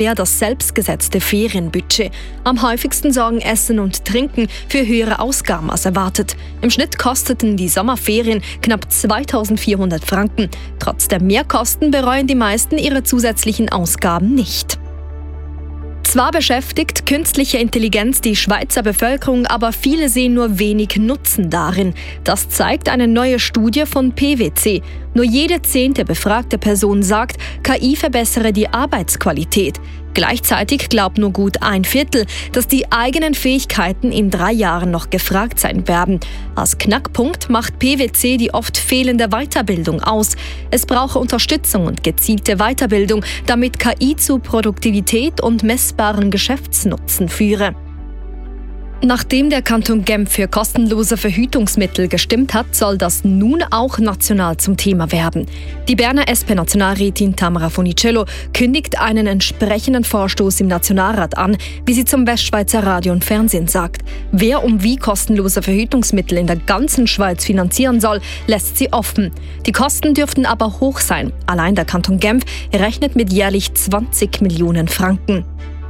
ja das selbstgesetzte Ferienbudget. Am häufigsten sorgen Essen und Trinken für höhere Ausgaben als erwartet. Im Schnitt kosteten die Sommerferien knapp 2.400 Franken. Trotz der Mehrkosten bereuen die meisten ihre zusätzlichen Ausgaben nicht. Zwar beschäftigt künstliche Intelligenz die Schweizer Bevölkerung, aber viele sehen nur wenig Nutzen darin. Das zeigt eine neue Studie von PwC. Nur jede 10. befragte Person sagt, KI verbessere die Arbeitsqualität. Gleichzeitig glaubt nur gut 1/4, dass die eigenen Fähigkeiten in 3 Jahren noch gefragt sein werden. Als Knackpunkt macht PwC die oft fehlende Weiterbildung aus. Es brauche Unterstützung und gezielte Weiterbildung, damit KI zu Produktivität und messbaren Geschäftsnutzen führe. Nachdem der Kanton Genf für kostenlose Verhütungsmittel gestimmt hat, soll das nun auch national zum Thema werden. Die Berner SP-Nationalrätin Tamara Funicello kündigt einen entsprechenden Vorstoß im Nationalrat an, wie sie zum Westschweizer Radio und Fernsehen sagt. Wer und wie kostenlose Verhütungsmittel in der ganzen Schweiz finanzieren soll, lässt sie offen. Die Kosten dürften aber hoch sein. Allein der Kanton Genf rechnet mit jährlich 20 Millionen Franken.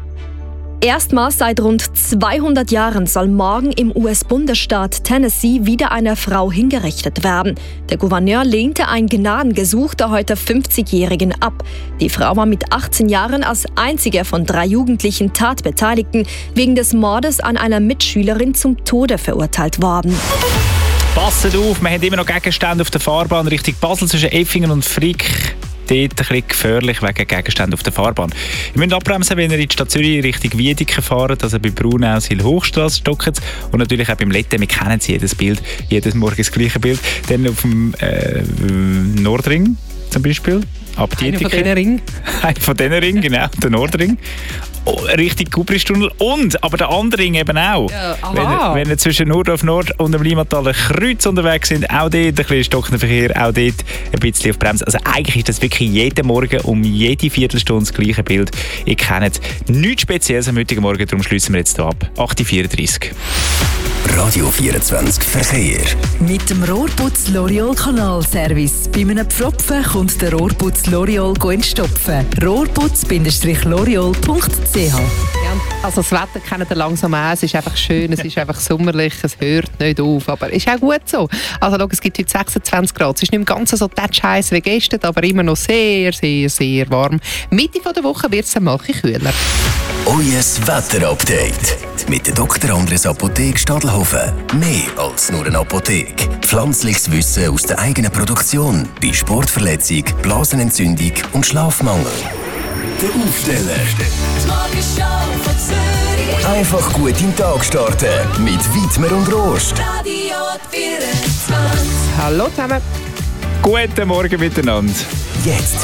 Erstmals seit rund 200 Jahren soll morgen im US-Bundesstaat Tennessee wieder eine Frau hingerichtet werden. Der Gouverneur lehnte ein Gnadengesuch der heute 50-Jährigen ab. Die Frau war mit 18 Jahren als einzige von 3 jugendlichen Tatbeteiligten wegen des Mordes an einer Mitschülerin zum Tode verurteilt worden. Passet auf, wir haben immer noch Gegenstände auf der Fahrbahn Richtung Basel zwischen Effingen und Frick. Dort ein bisschen gefährlich wegen Gegenständen auf der Fahrbahn. Ihr müsst abbremsen, wenn ihr in die Stadt Zürich Richtung Wiedeke fahrt, also bei Brunau, Hochstrasse, stocken. Und natürlich auch beim Letten, wir kennen jedes Bild, jedes Morgen das gleiche Bild. Dann auf dem Nordring zum Beispiel. Ab Einer von diesen Ringen. Einer von diesen Ringen, genau, der Nordring. Richtung Kubristunnel und aber der andere Ring eben auch. Ja, wenn ihr zwischen Nordorf Nord und dem Limataler Kreuz unterwegs sind, auch dort ein bisschen stockender Verkehr, auch dort ein bisschen auf Bremse. Also eigentlich ist das wirklich jeden Morgen um jede Viertelstunde das gleiche Bild. Ihr kennt nichts Spezielles am heutigen Morgen, darum schließen wir jetzt hier ab. 8.34 Uhr. Radio 24 Verkehr. Mit dem Rohrputz L'Oreal Kanalservice. Bei einem Pfropfen kommt der Rohrputz L'Oreal entstopfen. Rohrputz-l'oreal.ch. Ja, also das Wetter kennt ihr langsam auch. Es ist einfach schön, es ist einfach sommerlich, es hört nicht auf. Aber ist auch gut so. Also schau, es gibt heute 26 Grad. Es ist nicht mehr ganz so heiß wie gestern, aber immer noch sehr, sehr, sehr warm. Mitte der Woche wird es ein bisschen kühler. Euer Wetterupdate mit der Dr. Andres Apotheke Stadelhofen. Mehr als nur eine Apotheke. Pflanzliches Wissen aus der eigenen Produktion bei Sportverletzung, Blasenentzündung und Schlafmangel. Der Aufsteller. Die Morgenschau von Zürich. Einfach gut in den Tag starten mit Widmer und Rost. Radio 24. Hallo zusammen. Guten Morgen miteinander. Jetzt